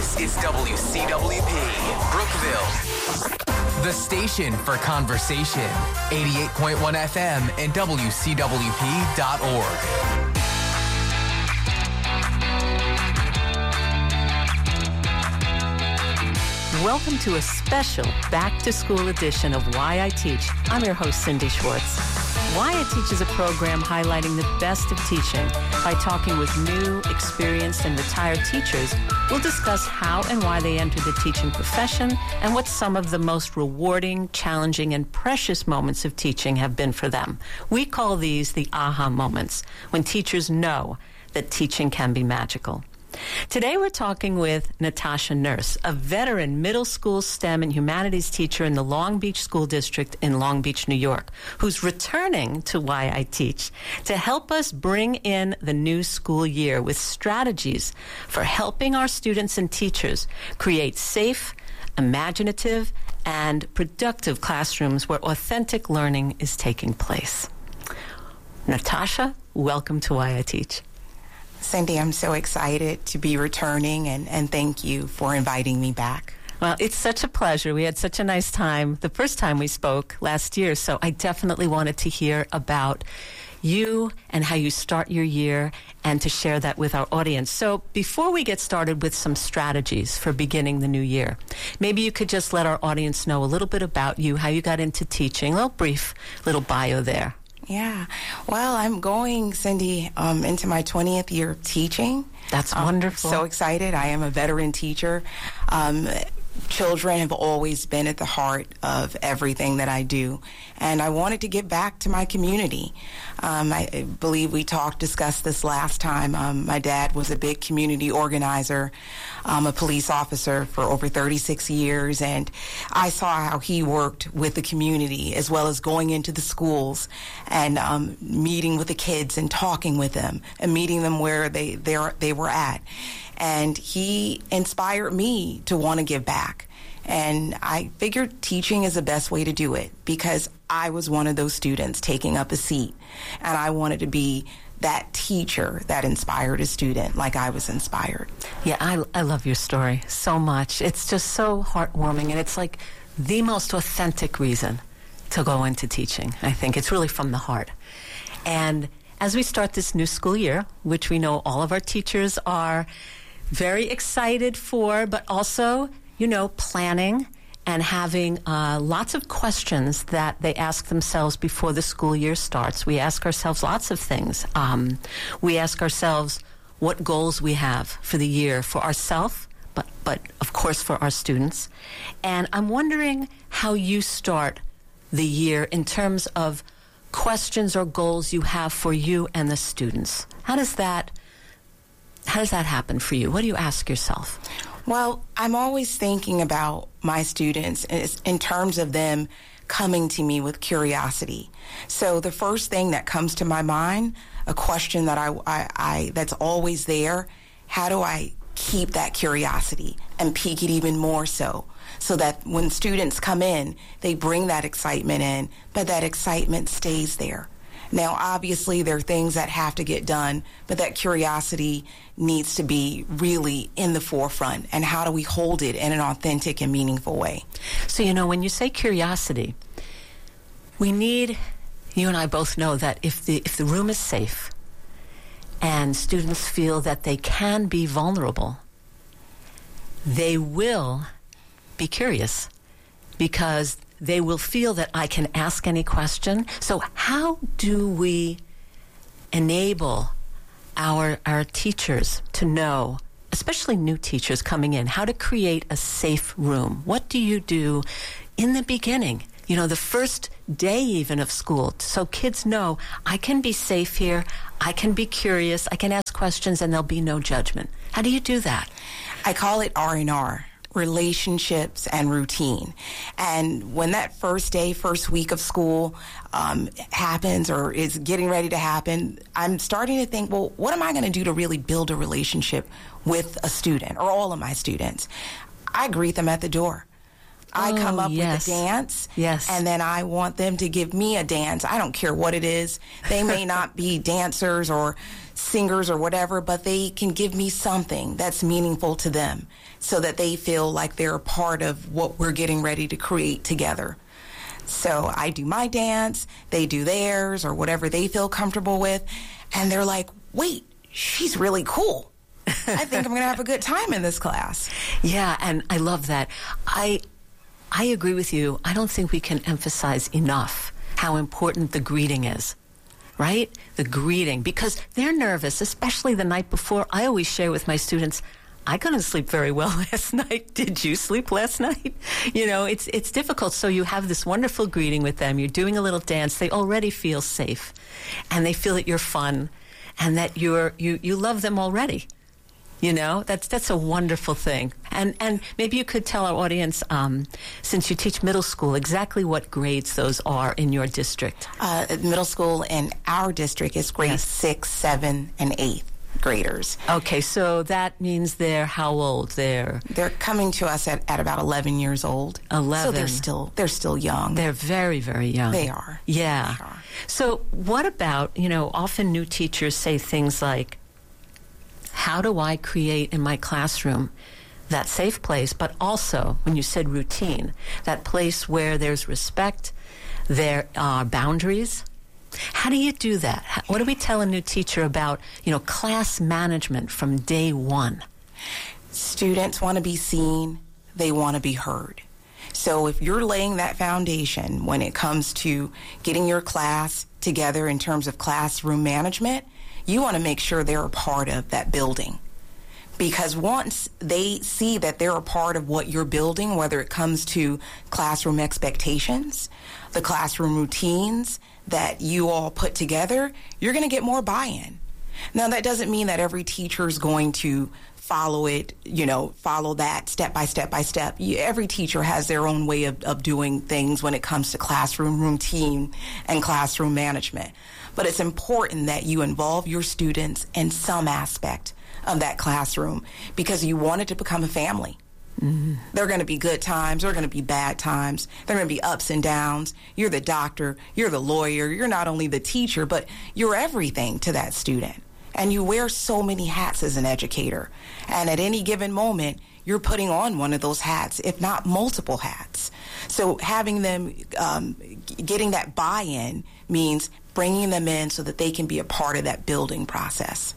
This is WCWP, Brookville. The station for conversation. 88.1 FM and WCWP.org. Welcome to a special back-to-school edition of Why I Teach. I'm your host, Cindy Schwartz. Why I Teach is a program highlighting the best of teaching. By talking with new, experienced, and retired teachers, we'll discuss how and why they entered the teaching profession and what some of the most rewarding, challenging, and precious moments of teaching have been for them. We call these the aha moments, when teachers know that teaching can be magical. Today we're talking with Natasha Nurse, a veteran middle school STEM and humanities teacher in the Long Beach School District in Long Beach, New York, who's returning to Why I Teach to help us bring in the new school year with strategies for helping our students and teachers create safe, imaginative, and productive classrooms where authentic learning is taking place. Natasha, welcome to Why I Teach. Cindy, I'm so excited to be returning, and thank you for inviting me back. Well, it's such a pleasure. We had such a nice time the first time we spoke last year, so I definitely wanted to hear about you and how you start your year and to share that with our audience. So before we get started with some strategies for beginning the new year, maybe you could just let our audience know a little bit about you, how you got into teaching, a little brief little bio there. Yeah. Well, I'm going, Cindy, into my 20th year of teaching. That's wonderful. So excited. I am a veteran teacher. Children have always been at the heart of everything that I do, and I wanted to give back to my community. I believe we discussed this last time. My dad was a big community organizer, a police officer for over 36 years, and I saw how he worked with the community as well as going into the schools and meeting with the kids and talking with them and meeting them where they were at. And he inspired me to want to give back. And I figured teaching is the best way to do it because I was one of those students taking up a seat. And I wanted to be that teacher that inspired a student like I was inspired. Yeah, I love your story so much. It's just so heartwarming, and it's like the most authentic reason to go into teaching. I think it's really from the heart. And as we start this new school year, which we know all of our teachers are very excited for, but also, planning and having lots of questions that they ask themselves before the school year starts. We ask ourselves lots of things. We ask ourselves what goals we have for the year for ourselves, but of course for our students. And I'm wondering how you start the year in terms of questions or goals you have for you and the students. How does that happen for you? What do you ask yourself? Well, I'm always thinking about my students in terms of them coming to me with curiosity. So the first thing that comes to my mind, a question that I that's always there, how do I keep that curiosity and pique it even more so that when students come in, they bring that excitement in, but that excitement stays there. Now, obviously, there are things that have to get done, but that curiosity needs to be really in the forefront. And how do we hold it in an authentic and meaningful way? So, when you say curiosity, we need, you and I both know that if the room is safe and students feel that they can be vulnerable, they will be curious because they will feel that I can ask any question. So how do we enable our teachers to know, especially new teachers coming in, how to create a safe room? What do you do in the beginning, the first day even of school, so kids know I can be safe here, I can be curious, I can ask questions, and there'll be no judgment? How do you do that? I call it R&R. Relationships and routine. And when that first week of school happens or is getting ready to happen, I'm starting to think, well, what am I going to do to really build a relationship with a student or all of my students? I greet them at the door. I come up yes. with a dance, Yes. and then I want them to give me a dance. I don't care what it is. They may not be dancers or singers or whatever, but they can give me something that's meaningful to them so that they feel like they're a part of what we're getting ready to create together. So I do my dance, they do theirs, or whatever they feel comfortable with, and they're like, wait, she's really cool. I think I'm going to have a good time in this class. Yeah, and I love that. I agree with you. I don't think we can emphasize enough how important the greeting is, right? The greeting, because they're nervous, especially the night before. I always share with my students, I couldn't sleep very well last night. Did you sleep last night? You know, it's difficult. So you have this wonderful greeting with them. You're doing a little dance. They already feel safe, and they feel that you're fun, and that you love them already. You know, that's a wonderful thing. And maybe you could tell our audience, since you teach middle school, exactly what grades those are in your district. Middle school in our district is grades 6, 7, and 8 graders. Okay, so that means they're how old? They're coming to us at about 11 years old. 11. So they're still young. They're very, very young. They are. Yeah. They are. So what about, often new teachers say things like, how do I create in my classroom that safe place, but also, when you said routine, that place where there's respect, there are boundaries? How do you do that? What do we tell a new teacher about, class management from day one? Students want to be seen. They want to be heard. So if you're laying that foundation when it comes to getting your class together in terms of classroom management, you want to make sure they're a part of that building. Because once they see that they're a part of what you're building, whether it comes to classroom expectations, the classroom routines that you all put together, you're going to get more buy-in. Now, that doesn't mean that every teacher is going to follow it, follow that step by step by step. Every teacher has their own way of doing things when it comes to classroom routine and classroom management. But it's important that you involve your students in some aspect of that classroom because you want it to become a family. Mm-hmm. There are going to be good times. There are going to be bad times. There are going to be ups and downs. You're the doctor. You're the lawyer. You're not only the teacher, but you're everything to that student. And you wear so many hats as an educator. And at any given moment, you're putting on one of those hats, if not multiple hats. So having them, getting that buy-in means bringing them in so that they can be a part of that building process.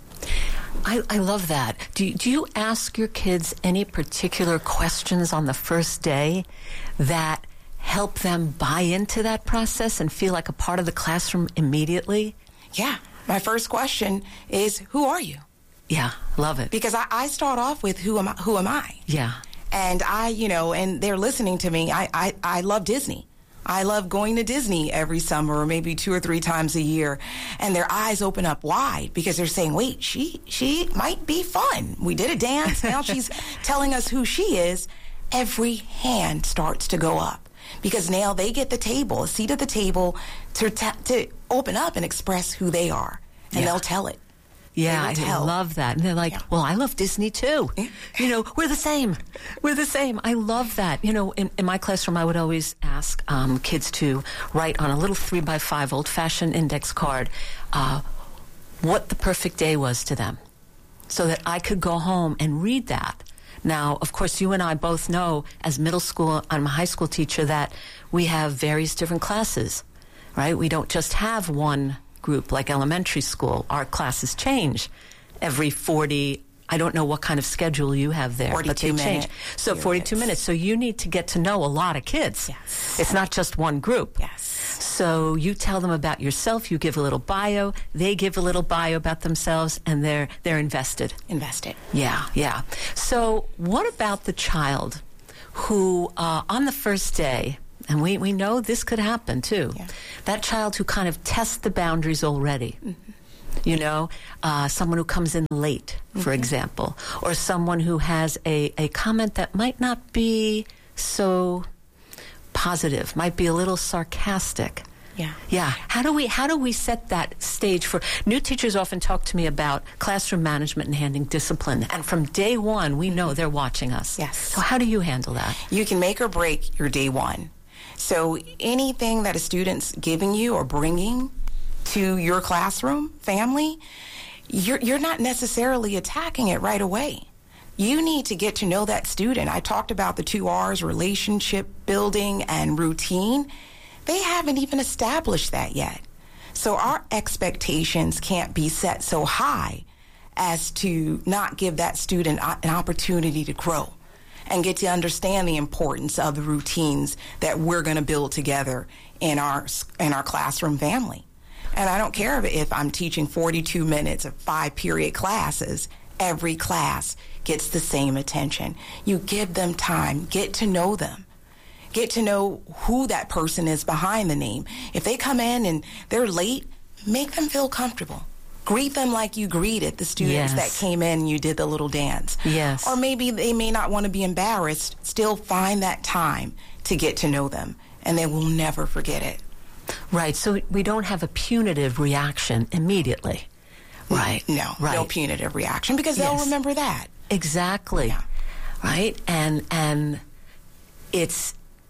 I love that. Do you ask your kids any particular questions on the first day that help them buy into that process and feel like a part of the classroom immediately? Yeah. My first question is, who are you? Yeah, love it. Because I start off with, who am I? Yeah. And and they're listening to me. I love Disney. I love going to Disney every summer or maybe 2 or 3 times a year. And their eyes open up wide because they're saying, wait, she might be fun. We did a dance. Now she's telling us who she is. Every hand starts to go up because now they get a seat at the table to open up and express who they are. And they'll tell it. Yeah, I love that. And they're like, well, I love Disney too. We're the same. We're the same. I love that. In my classroom, I would always ask kids to write on a little 3x5 old-fashioned index card what the perfect day was to them so that I could go home and read that. Now, of course, you and I both know as middle school, I'm a high school teacher, that we have various different classes, right? We don't just have one group like elementary school. Our classes change every 40. I don't know what kind of schedule you have there, but they change. So periods. 42 minutes. So you need to get to know a lot of kids. Yes. It's not just one group. Yes. So you tell them about yourself. You give a little bio. They give a little bio about themselves, and they're invested. Invested. Yeah. So what about the child who, on the first day, and we know this could happen, too. Yeah. That child who kind of tests the boundaries already. Mm-hmm. Someone who comes in late, for example, or someone who has a comment that might not be so positive, might be a little sarcastic. Yeah. How do we set that stage for new teachers? Often talk to me about classroom management and handling discipline, and from day one we know they're watching us. Yes. So how do you handle that? You can make or break your day one. So anything that a student's giving you or bringing to your classroom, family, you're not necessarily attacking it right away. You need to get to know that student. I talked about the 2 R's, relationship building and routine. They haven't even established that yet. So our expectations can't be set so high as to not give that student an opportunity to grow and get to understand the importance of the routines that we're going to build together in our classroom family. And I don't care if I'm teaching 42 minutes of 5-period classes. Every class gets the same attention. You give them time, get to know them. Get to know who that person is behind the name. If they come in and they're late, make them feel comfortable. Greet them like you greeted the students that came in and you did the little dance. Yes. Or maybe they may not want to be embarrassed. Still find that time to get to know them, and they will never forget it. Right. So we don't have a punitive reaction immediately. Right. No punitive reaction, because they'll remember that. Exactly. Yeah. Right. And it's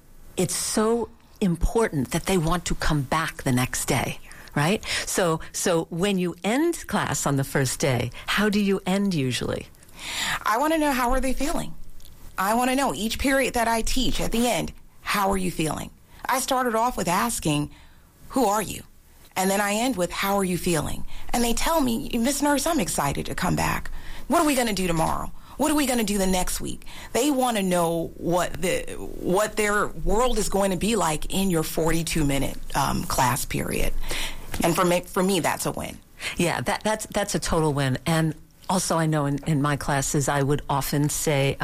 so important that they want to come back the next day, right? So when you end class on the first day, how do you end usually? I want to know, how are they feeling? I want to know each period that I teach at the end, how are you feeling? I started off with asking, who are you? And then I end with, how are you feeling? And they tell me, Miss Nurse, I'm excited to come back. What are we going to do tomorrow? What are we going to do the next week? They want to know what their world is going to be like in your 42-minute class period. And for me, that's a win. Yeah, that's a total win. And also, I know in my classes, I would often say,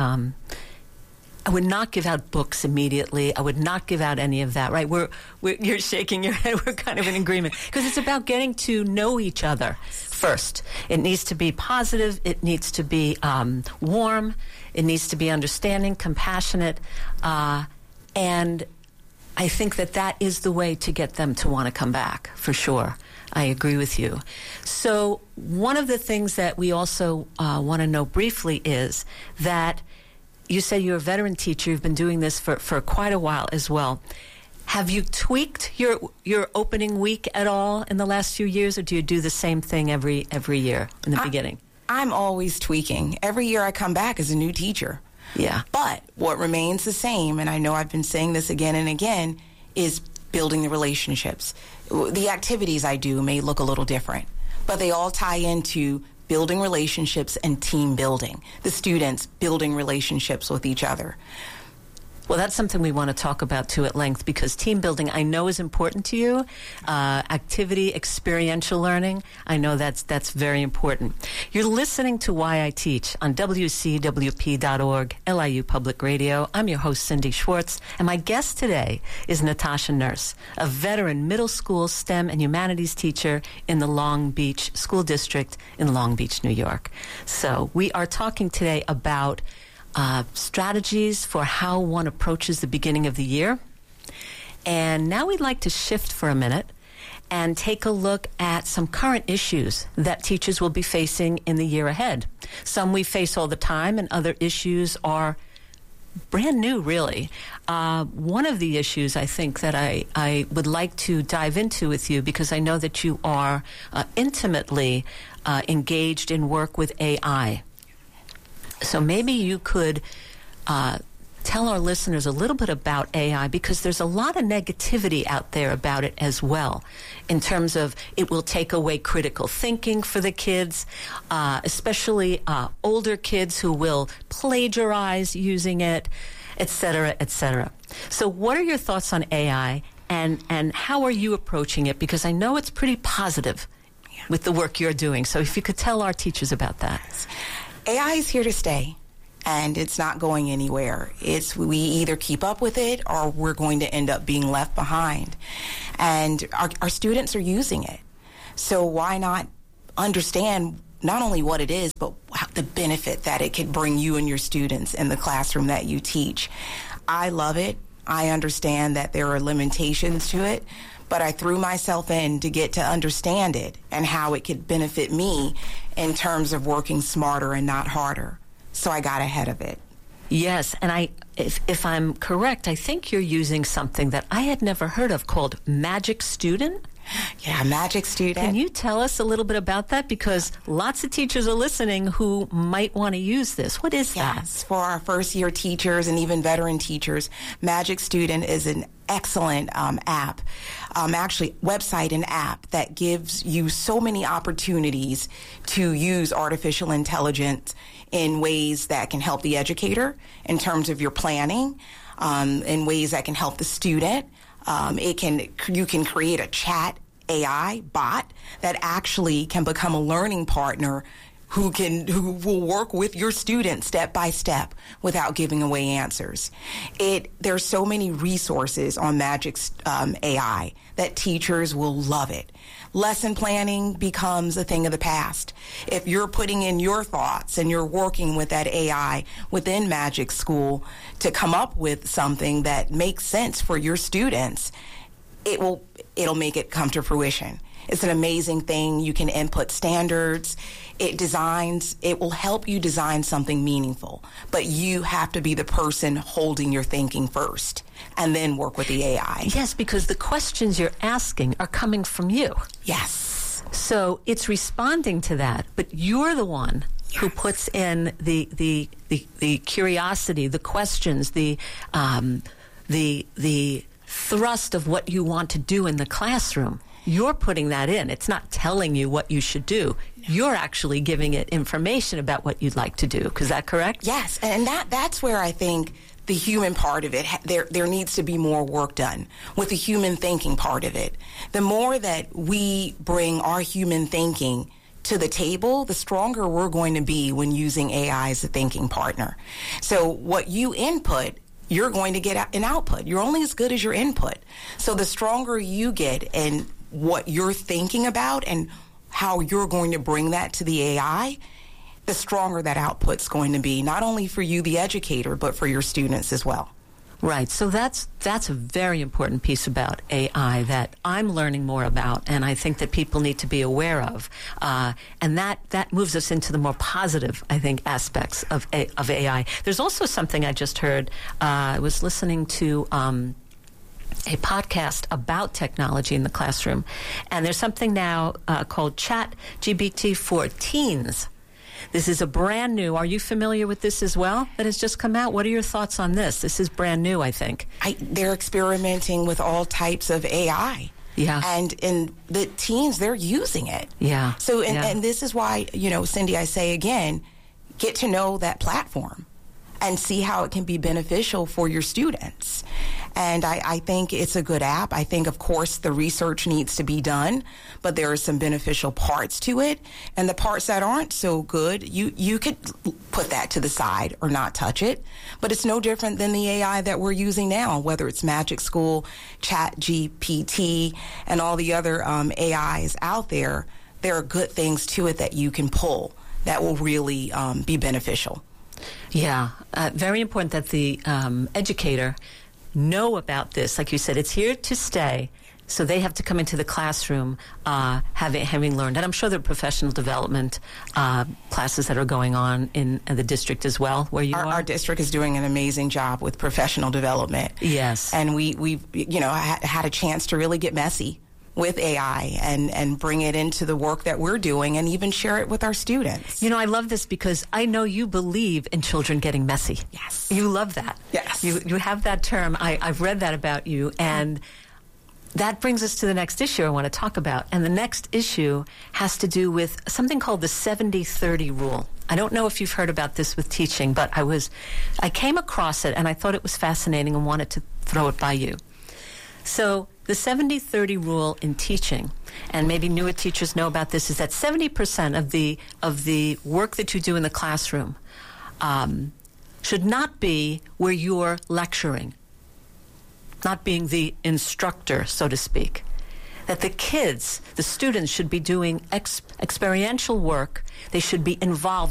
I would not give out books immediately. I would not give out any of that, right? You're shaking your head. We're kind of in agreement. Because it's about getting to know each other first. It needs to be positive. It needs to be warm. It needs to be understanding, compassionate. And I think that is the way to get them to want to come back, for sure. I agree with you. So one of the things that we also want to know briefly is that you say you're a veteran teacher. You've been doing this for quite a while as well. Have you tweaked your opening week at all in the last few years, or do you do the same thing every year in the beginning? I'm always tweaking. Every year I come back as a new teacher. Yeah. But what remains the same, and I know I've been saying this again and again, is building the relationships. The activities I do may look a little different, but they all tie into building relationships and team building. The students building relationships with each other. Well, that's something we want to talk about, too, at length, because team building, I know, is important to you. Activity, experiential learning, I know that's very important. You're listening to Why I Teach on WCWP.org, LIU Public Radio. I'm your host, Cindy Schwartz, and my guest today is Natasha Nurse, a veteran middle school STEM and humanities teacher in the Long Beach School District in Long Beach, New York. So we are talking today about strategies for how one approaches the beginning of the year. And now we'd like to shift for a minute and take a look at some current issues that teachers will be facing in the year ahead. Some we face all the time, and other issues are brand new, really. One of the issues I think that I would like to dive into with you, because I know that you are intimately engaged in work with AI. So maybe you could tell our listeners a little bit about AI, because there's a lot of negativity out there about it as well, in terms of it will take away critical thinking for the kids, especially older kids who will plagiarize using it, et cetera, et cetera. So what are your thoughts on AI, and how are you approaching it? Because I know it's pretty positive with the work you're doing. So if you could tell our teachers about that. AI is here to stay, and it's not going anywhere. We either keep up with it or we're going to end up being left behind. And our students are using it. So why not understand not only what it is, but the benefit that it could bring you and your students in the classroom that you teach. I love it. I understand that there are limitations to it, but I threw myself in to get to understand it and how it could benefit me in terms of working smarter and not harder. So I got ahead of it. Yes, and if I'm correct, I think you're using something that I had never heard of called Magic Student. Yeah, Magic Student. Can you tell us a little bit about that? Because lots of teachers are listening who might want to use this. What is that? Yes, for our first-year teachers and even veteran teachers, Magic Student is an excellent app, actually website and app that gives you so many opportunities to use artificial intelligence in ways that can help the educator in terms of your planning, in ways that can help the student. You can create a chat AI bot that actually can become a learning partner who will work with your students step by step without giving away answers. There's so many resources on Magic AI that teachers will love it. Lesson planning becomes a thing of the past. If you're putting in your thoughts and you're working with that AI within Magic School to come up with something that makes sense for your students, it'll make it come to fruition. It's an amazing thing. You can input standards. It will help you design something meaningful, but you have to be the person holding your thinking first and then work with the AI. Yes, because the questions you're asking are coming from you. Yes. So it's responding to that, but you're the one who puts in the curiosity, the questions, the thrust of what you want to do in the classroom. You're putting that in. It's not telling you what you should do. You're actually giving it information about what you'd like to do. Is that correct? Yes, and that's where I think the human part of it, there needs to be more work done with the human thinking part of it. The more that we bring our human thinking to the table, the stronger we're going to be when using AI as a thinking partner. So what you input, you're going to get an output. You're only as good as your input. So the stronger you get in what you're thinking about and how you're going to bring that to the AI, the stronger that output's going to be, not only for you, the educator, but for your students as well. Right. So that's a very important piece about AI that I'm learning more about, and I think that people need to be aware of. And that moves us into the more positive, I think, aspects of AI. There's also something I just heard. I was listening to a podcast about technology in the classroom, and there's something now called ChatGPT for Teens. This is a brand new. Are you familiar with this as well? That has just come out. What are your thoughts on this? This is brand new, I think. They're experimenting with all types of AI. Yeah. And in the teens, they're using it. Yeah. So, and this is why, Cindy, I say again, get to know that platform and see how it can be beneficial for your students. And I think it's a good app. I think, of course, the research needs to be done, but there are some beneficial parts to it. And the parts that aren't so good, you could put that to the side or not touch it. But it's no different than the AI that we're using now, whether it's Magic School, ChatGPT, and all the other AIs out there. There are good things to it that you can pull that will really be beneficial. Yeah, very important that the educator know about this. Like you said, it's here to stay, so they have to come into the classroom having learned. And I'm sure there are professional development classes that are going on in the district as well, where you are. Our district is doing an amazing job with professional development. Yes. And we've had a chance to really get messy with AI and bring it into the work that we're doing and even share it with our students. I love this because I know you believe in children getting messy. Yes. You love that. Yes. You have that term. I've read that about you, and that brings us to the next issue I want to talk about. And the next issue has to do with something called the 70-30 rule. I don't know if you've heard about this with teaching, but I came across it and I thought it was fascinating and wanted to throw it by you. So the 70-30 rule in teaching, and maybe newer teachers know about this, is that 70% of the work that you do in the classroom should not be where you're lecturing, not being the instructor, so to speak. That the students should be doing experiential work. They should be involved.